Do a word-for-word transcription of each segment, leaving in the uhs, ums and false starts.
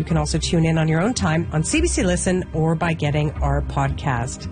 You can also tune in on your own time on C B C Listen or by getting our podcast.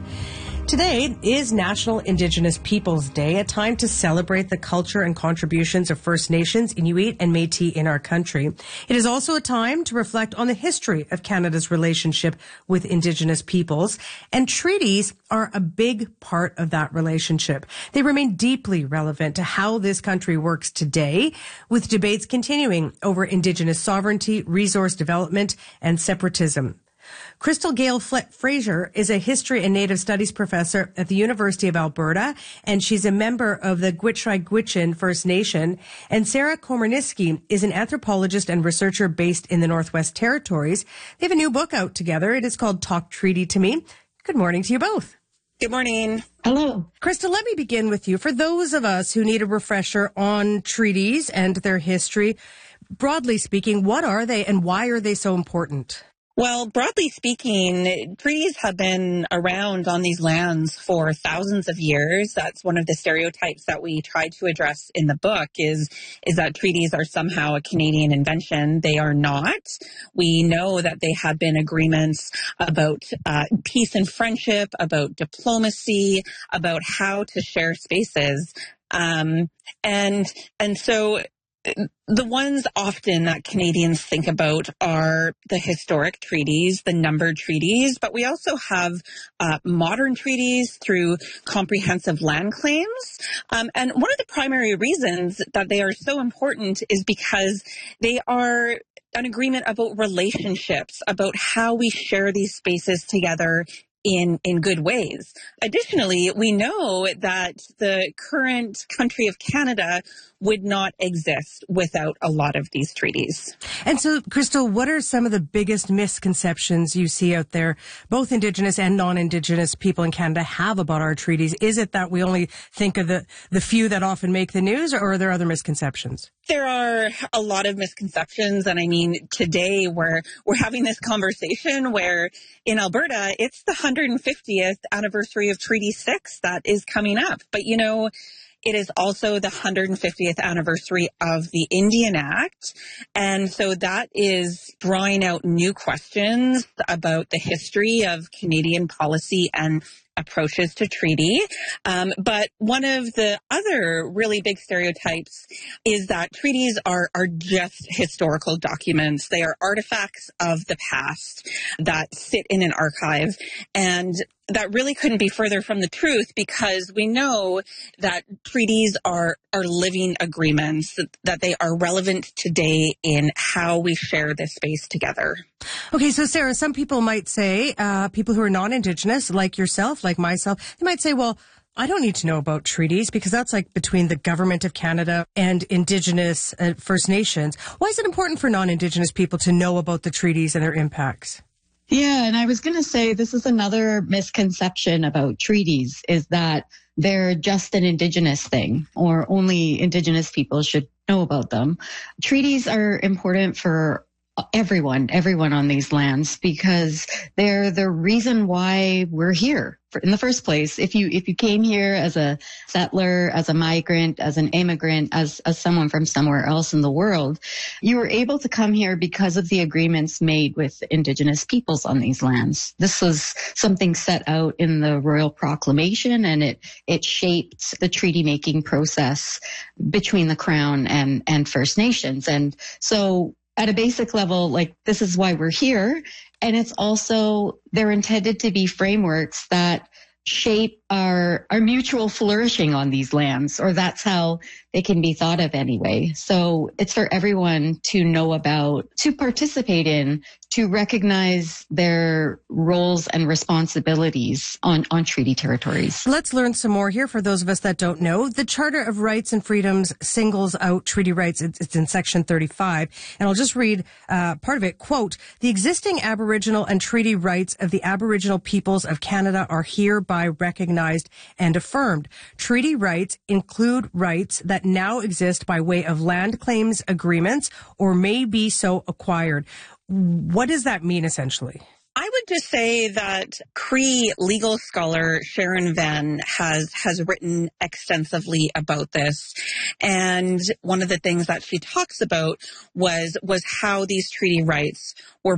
Today is National Indigenous Peoples Day, a time to celebrate the culture and contributions of First Nations, Inuit, and Métis in our country. It is also a time to reflect on the history of Canada's relationship with Indigenous peoples, and treaties are a big part of that relationship. They remain deeply relevant to how this country works today, with debates continuing over Indigenous sovereignty, resource development, and separatism. Crystal Gale Fraser is a history and native studies professor at the University of Alberta, and she's a member of the Gwich'ai-Gwich'in First Nation. And Sarah Komarniski is an anthropologist and researcher based in the Northwest Territories. They have a new book out together. It is called Talk Treaty to Me. Good morning to you both. Good morning. Hello. Crystal, let me begin with you. For those of us who need a refresher on treaties and their history, broadly speaking, what are they and why are they so important? Well, broadly speaking, treaties have been around on these lands for thousands of years. That's one of the stereotypes that we try to address in the book is, is that treaties are somehow a Canadian invention. They are not. We know that they have been agreements about uh, peace and friendship, about diplomacy, about how to share spaces. Um, and, and so the ones often that Canadians think about are the historic treaties, the numbered treaties, but we also have uh, modern treaties through comprehensive land claims. Um, and one of the primary reasons that they are so important is because they are an agreement about relationships, about how we share these spaces together in, in good ways. Additionally, we know that the current country of Canada would not exist without a lot of these treaties. And so, Crystal, what are some of the biggest misconceptions you see out there, both Indigenous and non-Indigenous people in Canada have about our treaties? Is it that we only think of the, the few that often make the news, or are there other misconceptions? There are a lot of misconceptions, and I mean, today we're we're having this conversation where in Alberta, it's the one hundred fiftieth anniversary of Treaty six that is coming up. But, you know, it is also the one hundred fiftieth anniversary of the Indian Act. And so that is drawing out new questions about the history of Canadian policy and approaches to treaty. Um, but one of the other really big stereotypes is that treaties are, are just historical documents. They are artifacts of the past that sit in an archive. And that really couldn't be further from the truth, because we know that treaties are, are living agreements, that, that they are relevant today in how we share this space together. Okay, so Sarah, some people might say, uh, people who are non-Indigenous, like yourself, like myself, they might say, well, I don't need to know about treaties because that's like between the government of Canada and Indigenous uh, First Nations. Why is it important for non-Indigenous people to know about the treaties and their impacts? Yeah, and I was going to say this is another misconception about treaties, is that they're just an Indigenous thing or only Indigenous people should know about them. Treaties are important for everyone, everyone on these lands, because they're the reason why we're here in the first place. If you, if you came here as a settler, as a migrant, as an immigrant, as, as someone from somewhere else in the world, you were able to come here because of the agreements made with Indigenous peoples on these lands. This was something set out in the Royal Proclamation, and it, it shaped the treaty making process between the Crown and, and First Nations. And so at a basic level, like, this is why we're here. And it's also, they're intended to be frameworks that shape our, our mutual flourishing on these lands, or that's how they can be thought of anyway. So it's for everyone to know about, to participate in, to recognize their roles and responsibilities on, on treaty territories. Let's learn some more here for those of us that don't know. The Charter of Rights and Freedoms singles out treaty rights. It's, it's in section thirty-five. And I'll just read uh, part of it. Quote, "The existing Aboriginal and treaty rights of the Aboriginal peoples of Canada are hereby recognized and affirmed. Treaty rights include rights that now exist by way of land claims agreements or may be so acquired." What does that mean, essentially? I would just say that Cree legal scholar Sharon Venn has has written extensively about this. And one of the things that she talks about was was how these treaty rights were